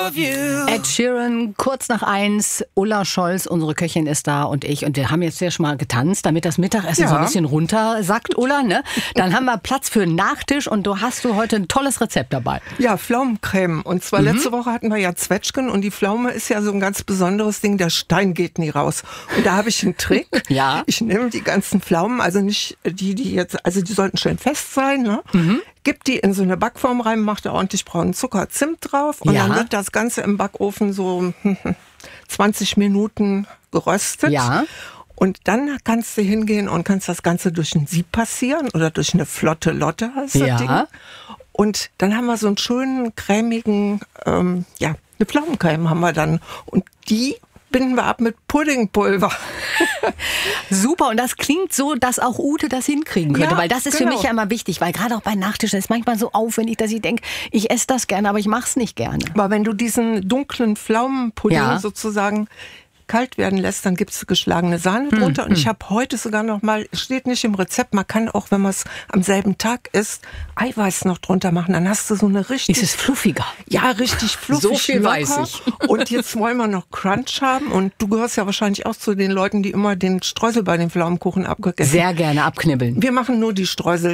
Ed Sheeran, kurz nach 1, Ulla Scholz, unsere Köchin ist da und ich. Und wir haben jetzt ja schon mal getanzt, damit das Mittagessen so ein bisschen runter sackt, Ulla. Ne? Dann haben wir Platz für einen Nachtisch und hast du heute ein tolles Rezept dabei. Ja, Pflaumencreme. Und zwar letzte Woche hatten wir ja Zwetschgen und die Pflaume ist ja so ein ganz besonderes Ding. Der Stein geht nie raus. Und da habe ich einen Trick. Ja. Ich nehme die ganzen Pflaumen, also nicht die jetzt, also die sollten schön fest sein, ne? Gib die in so eine Backform rein, mach da ordentlich braunen Zucker, Zimt drauf und dann wird das Ganze im Backofen so 20 Minuten geröstet. Ja. Und dann kannst du hingehen und kannst das Ganze durch ein Sieb passieren oder durch eine flotte Lotte heißt das Ding. Und dann haben wir so einen schönen, cremigen, eine Pflaumencreme haben wir dann. Und die binden wir ab mit Puddingpulver. Super, und das klingt so, dass auch Ute das hinkriegen könnte, weil das ist für mich ja immer wichtig, weil gerade auch bei Nachtischen ist manchmal so aufwendig, dass ich denke, ich esse das gerne, aber ich mache es nicht gerne. Aber wenn du diesen dunklen Pflaumenpudding sozusagen kalt werden lässt, dann gibt's geschlagene Sahne drunter. Und ich habe heute sogar noch mal, steht nicht im Rezept, man kann auch, wenn man es am selben Tag isst, Eiweiß noch drunter machen. Dann hast du so eine richtig... Ist es fluffiger? Ja, richtig fluffig. So viel locker. weiß ich. Und jetzt wollen wir noch Crunch haben. Und du gehörst ja wahrscheinlich auch zu den Leuten, die immer den Streusel bei den Pflaumenkuchen abgegessen. Sehr gerne abknibbeln. Wir machen nur die Streusel.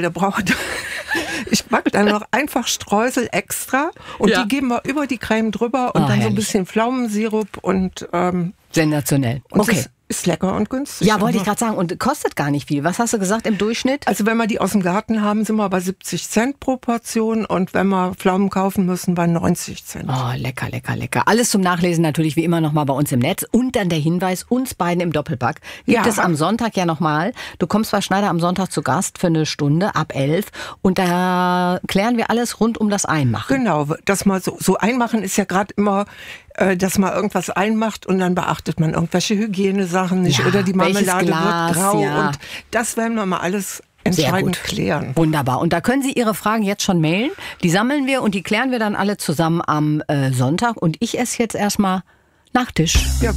Ich backe dann noch einfach Streusel extra und die geben wir über die Creme drüber und dann so ein bisschen Pflaumensirup und sensationell. Und okay. Ist lecker und günstig. Ja, wollte ich gerade sagen. Und kostet gar nicht viel. Was hast du gesagt im Durchschnitt? Also wenn wir die aus dem Garten haben, sind wir bei 70 Cent pro Portion. Und wenn wir Pflaumen kaufen müssen, bei 90 Cent. Oh, lecker, lecker, lecker. Alles zum Nachlesen natürlich wie immer nochmal bei uns im Netz. Und dann der Hinweis, uns beiden im Doppelpack gibt es am Sonntag ja nochmal. Du kommst bei Schneider am Sonntag zu Gast für eine Stunde ab 11. Und da klären wir alles rund um das Einmachen. Genau, das mal so einmachen ist ja gerade immer, dass man irgendwas einmacht und dann beachtet man irgendwelche Hygienesachen nicht oder die Marmelade wird grau und das werden wir mal alles entscheidend klären. Wunderbar. Und da können Sie Ihre Fragen jetzt schon mailen. Die sammeln wir und die klären wir dann alle zusammen am Sonntag. Und ich esse jetzt erstmal Nachtisch. Ja,